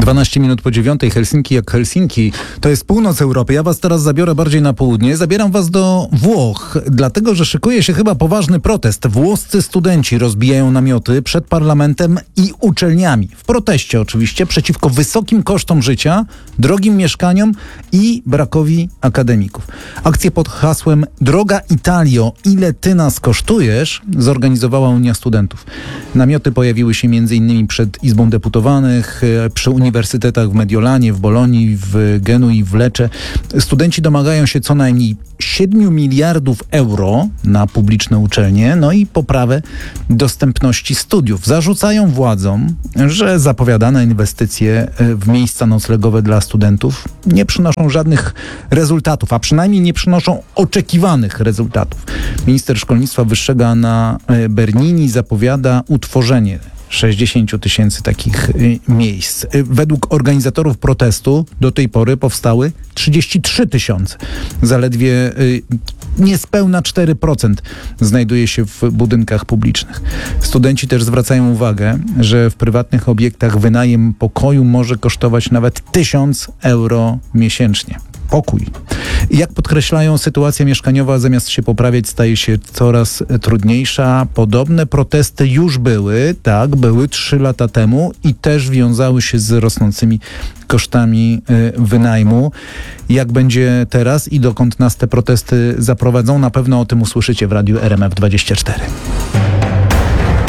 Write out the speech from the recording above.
12 minut po 9. Helsinki jak Helsinki. To jest północ Europy. Ja was teraz zabiorę bardziej na południe. Zabieram was do Włoch, dlatego że szykuje się chyba poważny protest. Włoscy studenci rozbijają namioty przed parlamentem i uczelniami. W proteście oczywiście przeciwko wysokim kosztom życia, drogim mieszkaniom i brakowi akademików. Akcję pod hasłem Droga Italio, ile ty nas kosztujesz? Zorganizowała Unia Studentów. Namioty pojawiły się m.in. przed Izbą Deputowanych, przy uniwersytetach w Mediolanie, w Bolonii, w Genui, w Lecce. Studenci domagają się co najmniej 7 miliardów euro na publiczne uczelnie, no i poprawę dostępności studiów. Zarzucają władzom, że zapowiadane inwestycje w miejsca noclegowe dla studentów nie przynoszą żadnych rezultatów, a przynajmniej nie przynoszą oczekiwanych rezultatów. Minister szkolnictwa wyższego Anna Bernini zapowiada utworzenie 60 000 takich miejsc. Według organizatorów protestu do tej pory powstały 33 000. Zaledwie niespełna 4% znajduje się w budynkach publicznych. Studenci też zwracają uwagę, że w prywatnych obiektach wynajem pokoju może kosztować nawet 1000 euro miesięcznie. Pokój. Jak podkreślają, sytuacja mieszkaniowa zamiast się poprawiać staje się coraz trudniejsza. Podobne protesty już były 3 lata temu i też wiązały się z rosnącymi kosztami wynajmu. Jak będzie teraz i dokąd nas te protesty zaprowadzą, na pewno o tym usłyszycie w Radiu RMF24.